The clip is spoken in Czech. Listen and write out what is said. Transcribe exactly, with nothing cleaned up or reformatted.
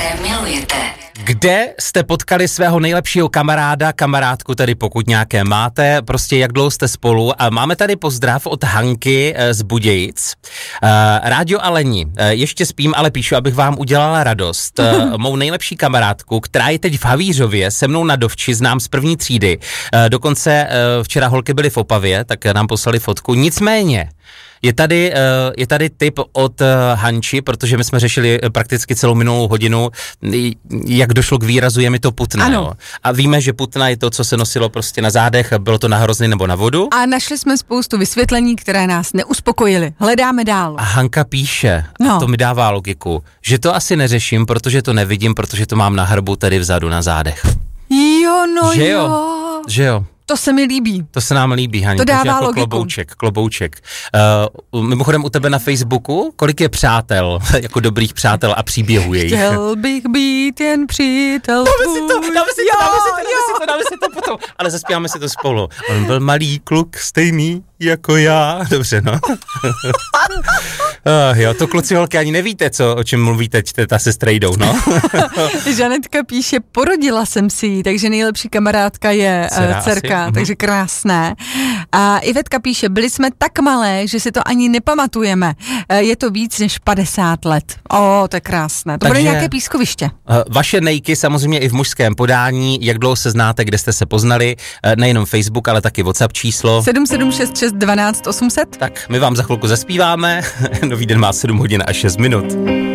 které milujete. Kde jste potkali svého nejlepšího kamaráda, kamarádku tedy pokud nějaké máte, prostě jak dlouho jste spolu a máme tady pozdrav od Hanky z Budějic. Uh, Rádio Aleni, uh, ještě spím, ale píšu, abych vám udělala radost. Uh, mou nejlepší kamarádku, která je teď v Havířově, se mnou na Dovči, znám z první třídy. Uh, dokonce uh, včera holky byly v Opavě, tak nám poslali fotku. Nicméně, Je tady, je tady tip od Hanči, protože my jsme řešili prakticky celou minulou hodinu, jak došlo k výrazu je mi to putna. Jo. A víme, že putna je to, co se nosilo prostě na zádech, bylo to na hrozny nebo na vodu. A našli jsme spoustu vysvětlení, které nás neuspokojily. Hledáme dál. A Hanka píše, no. A to mi dává logiku, že to asi neřeším, protože to nevidím, protože to mám na hrbu tady vzadu na zádech. Jo, no že jo. jo. Že jo. To se mi líbí. To se nám líbí, Hani. To dává jako logiku. Klobouček, klobouček. Uh, mimochodem u tebe na Facebooku, kolik je přátel, jako dobrých přátel a příběhů jejich? Chtěl bych být jen přítel Dáme si to, dáme si to, dáme si to, dáme jo. si to, dáme si to potom. Ale zaspíváme si to spolu. On byl malý kluk, stejný jako já. Dobře, no. uh, jo, to kluci holky ani nevíte, co, o čem mluvíte, ta se strejdou, no. Žanetka píše, porodila jsem si ji, takže nejlepší kamarádka je Dcera dcerka, asi. takže krásné. A Ivetka píše, byli jsme tak malé, že si to ani nepamatujeme. Je to víc než padesát let. O, to je krásné. To takže bude nějaké pískoviště. Uh, vaše nejky samozřejmě i v mužském podání, jak dlouho se znáte, kde jste se poznali, uh, nejenom Facebook, ale taky WhatsApp číslo. sedm sedm šest šest dvanáct osm set. Tak, my vám za chvilku zaspíváme. Nový den má sedm hodin a šest minut.